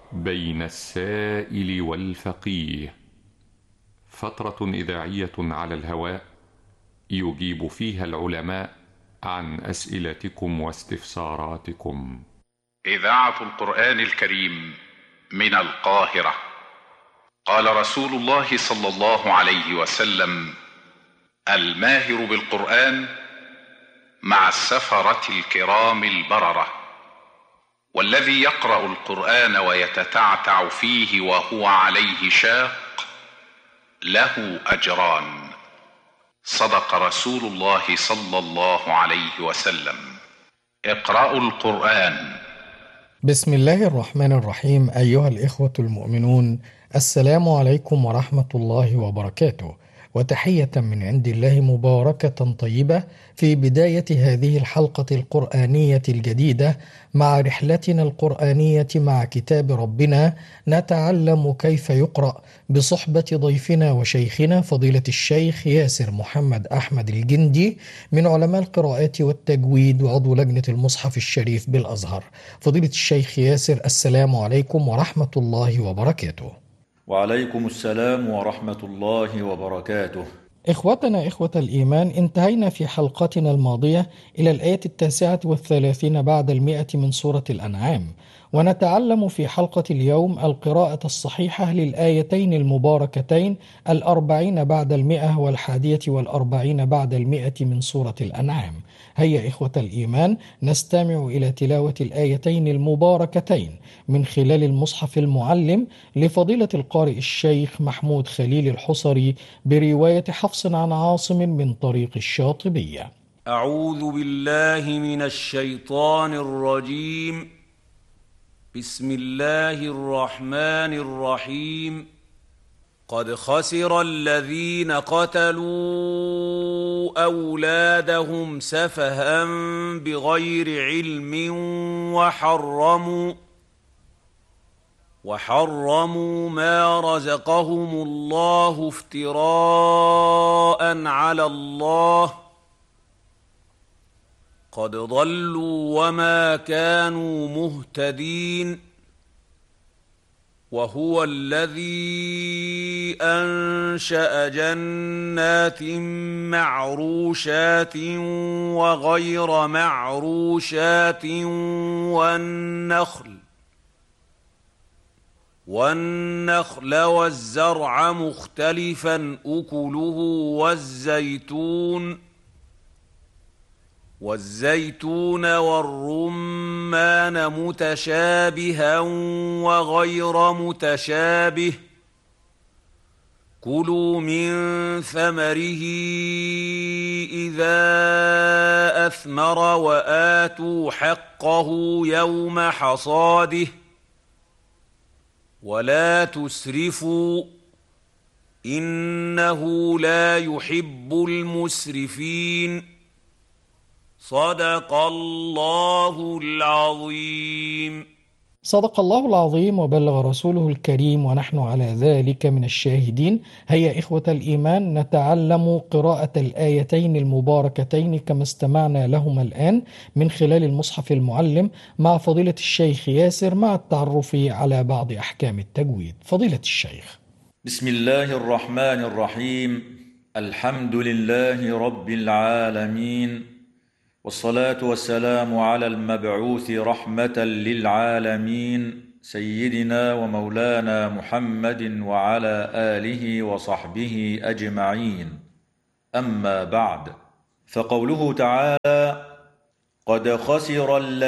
بين السائل والفقيه، فترة إذاعية على الهواء يجيب فيها العلماء عن أسئلتكم واستفساراتكم. إذاعة القرآن الكريم من القاهرة. قال رسول الله صلى الله عليه وسلم: الماهر بالقرآن مع السفرة الكرام البررة، والذي يقرأ القرآن ويتتعتع فيه وهو عليه شاق له أجران. صدق رسول الله صلى الله عليه وسلم. اقرأوا القرآن. بسم الله الرحمن الرحيم. أيها الإخوة المؤمنون، السلام عليكم ورحمة الله وبركاته، وتحية من عند الله مباركة طيبة في بداية هذه الحلقة القرآنية الجديدة مع رحلتنا القرآنية مع كتاب ربنا، نتعلم كيف يقرأ بصحبة ضيفنا وشيخنا فضيلة الشيخ ياسر محمد أحمد الجندي من علماء القراءات والتجويد وعضو لجنة المصحف الشريف بالأزهر. فضيلة الشيخ ياسر، السلام عليكم ورحمة الله وبركاته. وعليكم السلام ورحمة الله وبركاته. إخوتنا إخوة الإيمان، انتهينا في حلقتنا الماضية إلى الآية 39 بعد 100 من سورة الأنعام، ونتعلم في حلقة اليوم القراءة الصحيحة للآيتين المباركتين 40 بعد 100 و41 بعد 100 من سورة الأنعام. هيا إخوة الإيمان نستمع إلى تلاوة الآيتين المباركتين من خلال المصحف المعلم لفضيلة القارئ الشيخ محمود خليل الحصري برواية حفص عن عاصم من طريق الشاطبية. أعوذ بالله من الشيطان الرجيم. بسم الله الرحمن الرحيم. قد خسر الذين قتلوا أولادهم سفها بغير علم وحرموا ما رزقهم الله افتراء على الله. قد ضلوا وما كانوا مهتدين. وهو الذي أنشأ جنات معروشات وغير معروشات والنخل والزرع مختلفا أكله والزيتون والرمان متشابها وغير متشابه. كلوا من ثمره إذا أثمر وآتوا حقه يوم حصاده ولا تسرفوا إنه لا يحب المسرفين. صدق الله العظيم. صدق الله العظيم وبلغ رسوله الكريم ونحن على ذلك من الشاهدين. هيا إخوة الإيمان نتعلم قراءة الآيتين المباركتين كما استمعنا لهما الآن من خلال المصحف المعلم مع فضيلة الشيخ ياسر، مع التعرف على بعض أحكام التجويد. فضيلة الشيخ. بسم الله الرحمن الرحيم. الحمد لله رب العالمين، والصلاة والسلام على المبعوث رحمة للعالمين سيدنا ومولانا محمد وعلى آله وصحبه أجمعين. أما بعد، فقوله تعالى: قد خسر